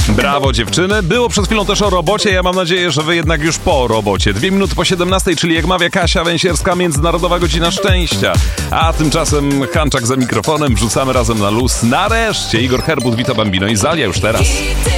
Brawo dziewczyny. Było przed chwilą też o robocie. Ja mam nadzieję, że wy jednak już po robocie. 2 minuty po 17, czyli jak mawia Kasia Węsierska, Międzynarodowa Godzina Szczęścia. A tymczasem Hanczak za mikrofonem. Wrzucamy razem na luz. Nareszcie Igor Herbut, Vita Bambino i Zalia już teraz.